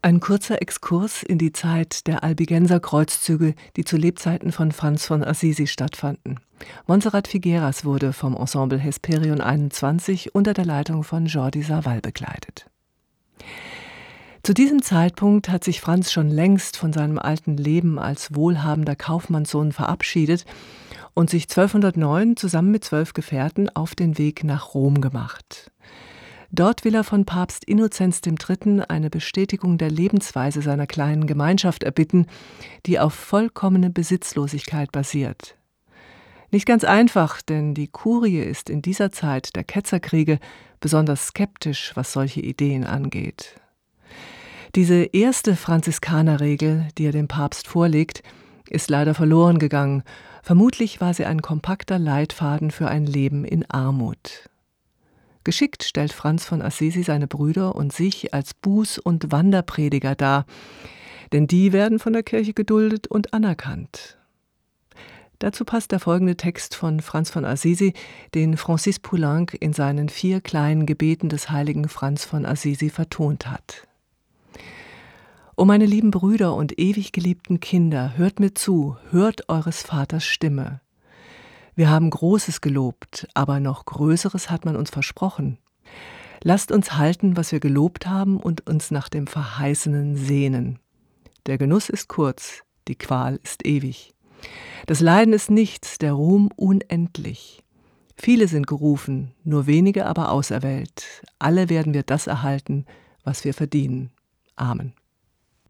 Ein kurzer Exkurs in die Zeit der Albigenser-Kreuzzüge, die zu Lebzeiten von Franz von Assisi stattfanden. Montserrat Figueras wurde vom Ensemble Hesperion 21 unter der Leitung von Jordi Savall begleitet. Zu diesem Zeitpunkt hat sich Franz schon längst von seinem alten Leben als wohlhabender Kaufmannssohn verabschiedet und sich 1209 zusammen mit 12 Gefährten auf den Weg nach Rom gemacht. Dort will er von Papst Innozenz III. Eine Bestätigung der Lebensweise seiner kleinen Gemeinschaft erbitten, die auf vollkommene Besitzlosigkeit basiert. Nicht ganz einfach, denn die Kurie ist in dieser Zeit der Ketzerkriege besonders skeptisch, was solche Ideen angeht. Diese erste Franziskanerregel, die er dem Papst vorlegt, ist leider verloren gegangen. Vermutlich war sie ein kompakter Leitfaden für ein Leben in Armut. Geschickt stellt Franz von Assisi seine Brüder und sich als Buß- und Wanderprediger dar, denn die werden von der Kirche geduldet und anerkannt. Dazu passt der folgende Text von Franz von Assisi, den Francis Poulenc in seinen 4 kleinen Gebeten des heiligen Franz von Assisi vertont hat. O meine lieben Brüder und ewig geliebten Kinder, hört mir zu, hört eures Vaters Stimme. Wir haben Großes gelobt, aber noch Größeres hat man uns versprochen. Lasst uns halten, was wir gelobt haben und uns nach dem Verheißenen sehnen. Der Genuss ist kurz, die Qual ist ewig. Das Leiden ist nichts, der Ruhm unendlich. Viele sind gerufen, nur wenige aber auserwählt. Alle werden wir das erhalten, was wir verdienen. Amen.